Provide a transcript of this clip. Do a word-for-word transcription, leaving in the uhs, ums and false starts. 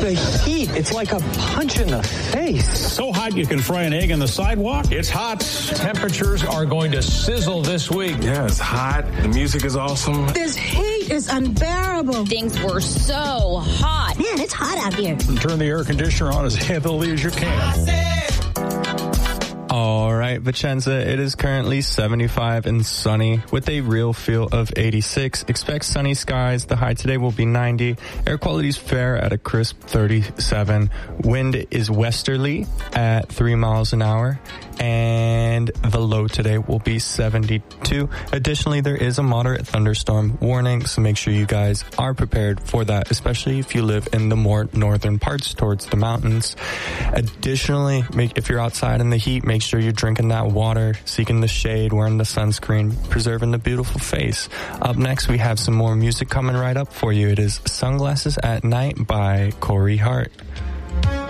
The heat, it's like a punch in the face. So hot you can fry an egg on the sidewalk? It's hot. Temperatures are going to sizzle this week. Yeah, it's hot. The music is awesome. This heat is unbearable. Things were so hot. Man, it's hot out here. Turn the air conditioner on as heavily as you can. All right, Vicenza, it is currently seventy-five and sunny with a real feel of eighty-six. Expect sunny skies. The high today will be ninety. Air quality is fair at a crisp thirty-seven. Wind is westerly at three miles an hour. And the low today will be seventy-two. Additionally, there is a moderate thunderstorm warning, so make sure you guys are prepared for that, especially if you live in the more northern parts towards the mountains. Additionally, make, if you're outside in the heat, make sure you're drinking that water, seeking the shade, wearing the sunscreen, preserving the beautiful face. Up next, we have some more music coming right up for you. It is Sunglasses at Night by Corey Hart.